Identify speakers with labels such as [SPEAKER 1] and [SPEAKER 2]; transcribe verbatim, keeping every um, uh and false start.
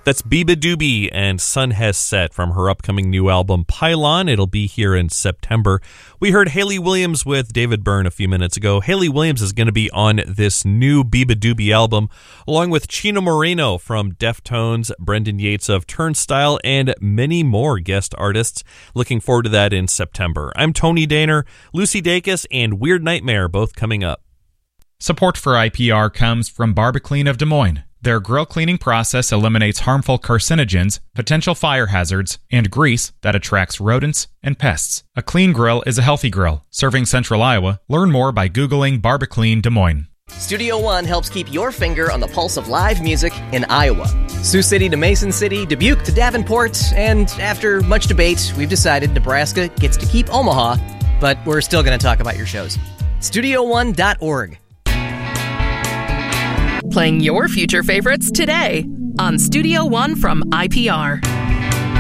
[SPEAKER 1] That's beabadoobee and Sun Has Set from her upcoming new album Pylon. It'll be here in September. We heard Hayley Williams with David Byrne a few minutes ago. Hayley Williams is going to be on this new beabadoobee album, along with Chino Moreno from Deftones, Brendan Yates of Turnstile, and many more guest artists. Looking forward to that in September. I'm Tony Daner, Lucy Dacus, and Weird Nightmare both coming up.
[SPEAKER 2] Support for I P R comes from Barbaclean of Des Moines. Their grill cleaning process eliminates harmful carcinogens, potential fire hazards, and grease that attracts rodents and pests. A clean grill is a healthy grill. Serving Central Iowa, learn more by Googling Barbaclean Des Moines.
[SPEAKER 3] Studio One helps keep your finger on the pulse of live music in Iowa. Sioux City to Mason City, Dubuque to Davenport, and after much debate, we've decided Nebraska gets to keep Omaha, but we're still going to talk about your shows. studio one dot org.
[SPEAKER 4] Playing your future favorites today on Studio One from I P R.